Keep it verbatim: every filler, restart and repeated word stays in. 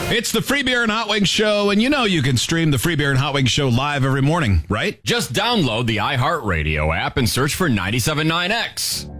It's the Free Beer and Hot Wings Show, and you know you can stream the Free Beer and Hot Wings Show live every morning, right? Just download the iHeartRadio app and search for ninety-seven point nine X.